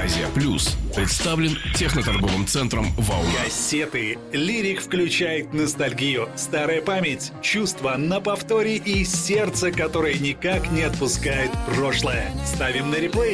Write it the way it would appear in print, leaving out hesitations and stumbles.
Азия Плюс представлен техноторговым центром «Вауна». Кассеты. Лирик включает ностальгию, старая память, чувства на повторе и сердце, которое никак не отпускает прошлое. Ставим на реплей.